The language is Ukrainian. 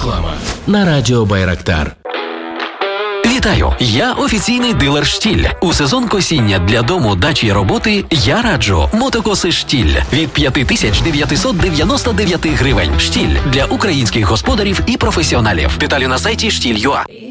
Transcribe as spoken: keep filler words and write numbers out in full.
Реклама на радіо Байрактар. Вітаю! Я офіційний дилер «Штіль». У сезон косіння для дому, дачі й роботи я раджу мотокоси «Штіль» від п'ять тисяч дев'ятсот дев'яносто дев'ять гривень. «Штіль» для українських господарів і професіоналів. Деталі на сайті штіль крапка ю а.